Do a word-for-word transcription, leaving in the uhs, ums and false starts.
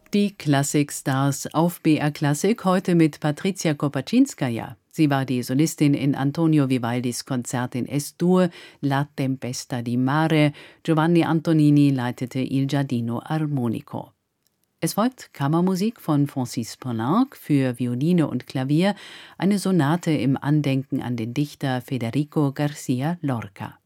Die Klassikstars auf B R Klassik, heute mit Patricia Kopaczynskaja. Sie war die Solistin in Antonio Vivaldis Konzert in Es-Dur, La Tempesta di Mare. Giovanni Antonini leitete Il Giardino Armonico. Es folgt Kammermusik von Francis Poulenc für Violine und Klavier, eine Sonate im Andenken an den Dichter Federico García Lorca.